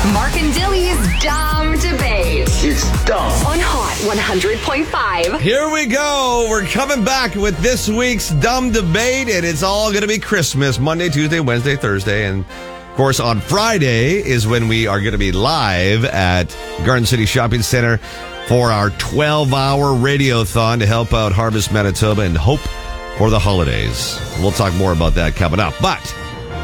Mark and Dilly's Dumb Debate. It's dumb. On Hot 100.5. Here we go. We're coming back with this week's Dumb Debate, and it's all going to be Christmas. Monday, Tuesday, Wednesday, Thursday, and of course on Friday is when we are going to be live at Garden City Shopping Center for our 12-hour radiothon to help out Harvest Manitoba and hope for the holidays. We'll talk more about that coming up. But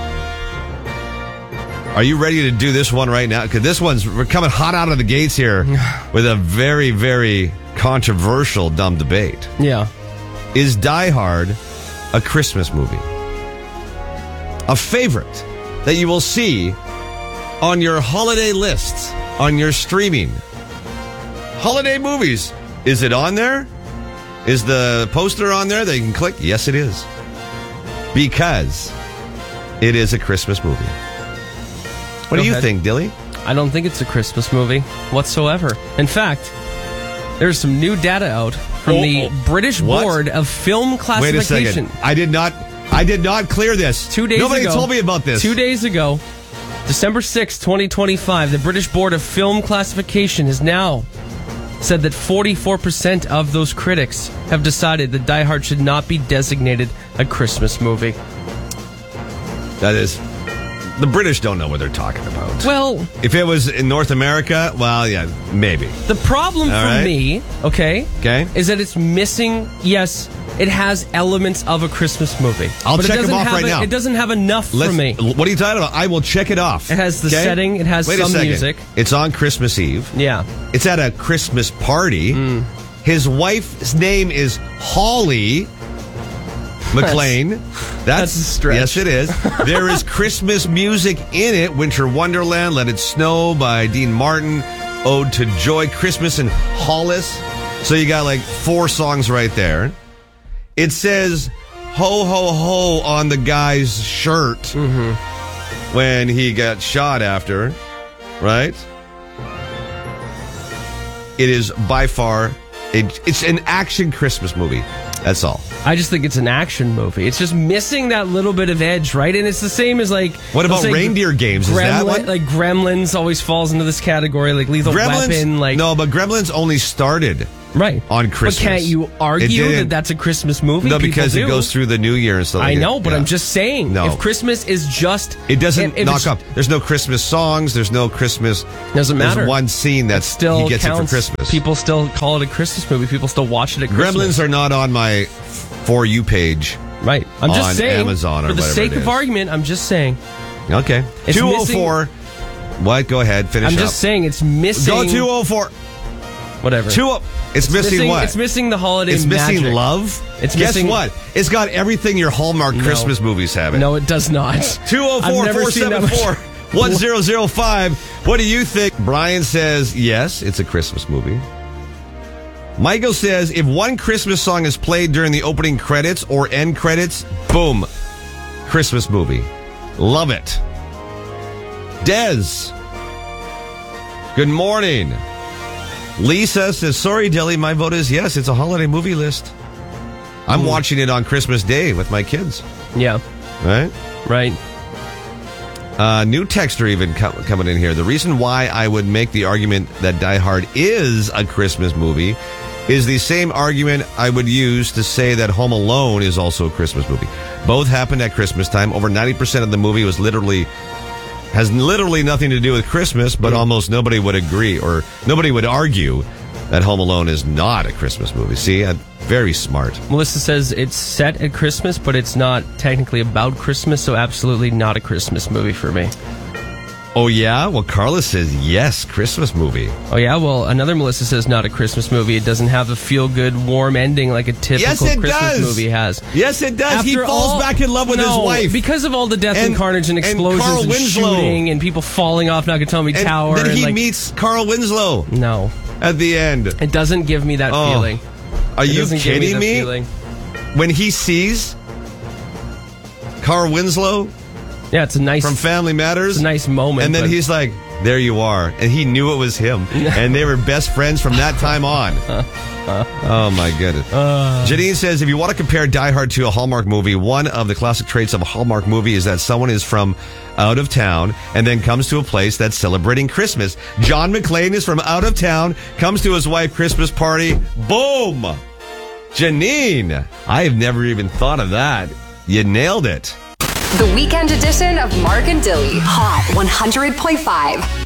are you ready to do this one right now? Because we're coming hot out of the gates here with a very, very controversial dumb debate. Yeah. Is Die Hard a Christmas movie? A favorite that you will see on your holiday lists, on your streaming. Holiday movies. Is it on there? Is the poster on there that you can click? Yes, it is. Because it is a Christmas movie. What do you think, Dilly? I don't think it's a Christmas movie whatsoever. In fact, there's some new data out from the British Board of Film Classification. Wait a second. I did not clear this. 2 days ago. Nobody told me about this. 2 days ago, December 6, 2025, the British Board of Film Classification has now said that 44% of those critics have decided that Die Hard should not be designated a Christmas movie. That is... The British don't know what they're talking about. Well... If it was in North America, well, yeah, maybe. The problem for me, okay, is that it's missing, yes, it has elements of a Christmas movie. I'll check them off right now. It doesn't have enough for me. What are you talking about? I will check it off. It has the setting, it has some music. It's on Christmas Eve. Yeah. It's at a Christmas party. His wife's name is Holly McLean. That's a stretch. Yes, it is. There is Christmas music in it. Winter Wonderland, Let It Snow by Dean Martin, Ode to Joy, Christmas in Hollis. So you got like 4 songs right there. It says ho, ho, ho on the guy's shirt when he got shot after, right? It is by far, it's an action Christmas movie. That's all. I just think it's an action movie. It's just missing that little bit of edge, right? And it's the same as like... What about Reindeer Games? Is that one? Like Gremlins always falls into this category, like Lethal Weapon. Like no, but Gremlins only started on Christmas. But can't you argue that that's a Christmas movie? No, because it goes through the New Year and stuff. I know, but I'm just saying, if Christmas is just... It doesn't knock up. There's no Christmas songs. There's no Christmas... Doesn't matter. There's one scene that still gets it for Christmas. People still call it a Christmas movie. People still watch it at Christmas. Gremlins are not on my For You page. Right. I'm just saying, Amazon or for the sake of argument, I'm just saying. Okay. 204. What? Go ahead. Finish up. I'm just saying it's missing... Go 204. Whatever. It's missing what? It's missing the holiday magic. It's missing love? Guess what? It's got everything your Hallmark Christmas movies have. No, it does not. 204-474-1005. What do you think? Brian says, yes, it's a Christmas movie. Michael says, if one Christmas song is played during the opening credits or end credits, boom, Christmas movie. Love it. Dez, good morning. Lisa says, sorry, Dilly, my vote is yes, it's a holiday movie list. I'm watching it on Christmas Day with my kids. Yeah. Right? Right. New texter even coming in here. The reason why I would make the argument that Die Hard is a Christmas movie is the same argument I would use to say that Home Alone is also a Christmas movie. Both happened at Christmas time. Over 90% of the movie has literally nothing to do with Christmas, but almost nobody would agree or nobody would argue that Home Alone is not a Christmas movie. See, very smart. Melissa says it's set at Christmas, but it's not technically about Christmas, so absolutely not a Christmas movie for me. Oh, yeah? Well, Carla says yes, Christmas movie. Oh, yeah? Well, another Melissa says not a Christmas movie. It doesn't have a feel-good, warm ending like a typical Christmas movie has. Yes, it does. He falls back in love with his wife. Because of all the death and carnage and explosions and shooting and people falling off Nakatomi Tower. Then he meets Carl Winslow. No. At the end. It doesn't give me that feeling. Are you kidding me? When he sees Carl Winslow... Yeah, it's a nice... From Family Matters. It's a nice moment. And then he's like, there you are. And he knew it was him. And they were best friends from that time on. Oh, my goodness. Janine says, if you want to compare Die Hard to a Hallmark movie, one of the classic traits of a Hallmark movie is that someone is from out of town and then comes to a place that's celebrating Christmas. John McClane is from out of town, comes to his wife's Christmas party. Boom! Janine, I have never even thought of that. You nailed it. The weekend edition of Mark and Dilly. Hot 100.5.